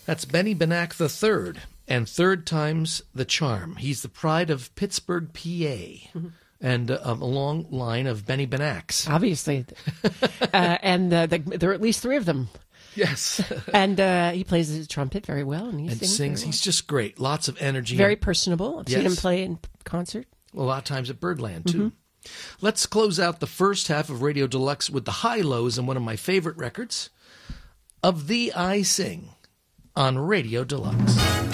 That's Benny Benack III, and third time's the charm. He's the pride of Pittsburgh, PA, and a long line of Benny Benacks. Obviously. And there are at least three of them. Yes. And he plays the trumpet very well, and he sings very well. He's just great. Lots of energy. Very personable. I've seen him play in concert. A lot of times at Birdland, too. Let's close out the first half of Radio Deluxe with the high-lows and one of my favorite records, Of Thee I Sing, on Radio Deluxe.